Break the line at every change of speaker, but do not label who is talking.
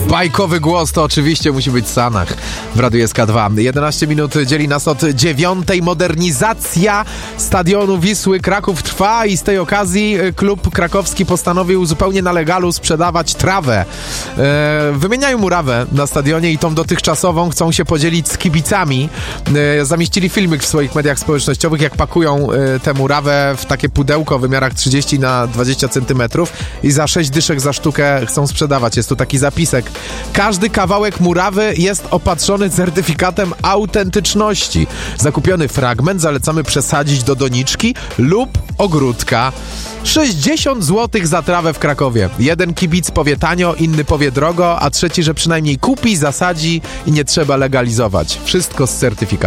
Bajkowy głos to oczywiście musi być Sanach w Radiu SK2. 11 minut dzieli nas od 9. Modernizacja stadionu Wisły Kraków trwa i z tej okazji klub krakowski postanowił zupełnie na legalu sprzedawać trawę. Wymieniają murawę na stadionie i tą dotychczasową chcą się podzielić z kibicami. Zamieścili filmik w swoich mediach społecznościowych, jak pakują tę murawę w takie pudełko o wymiarach 30 na 20 cm i za 6 dyszek za sztukę chcą sprzedawać. Jest tu taki zapisek. Każdy kawałek murawy jest opatrzony certyfikatem autentyczności. Zakupiony fragment zalecamy przesadzić do doniczki lub ogródka. 60 zł za trawę w Krakowie. Jeden kibic powie tanio, inny powie drogo, a trzeci, że przynajmniej kupi, zasadzi i nie trzeba legalizować. Wszystko z certyfikatem.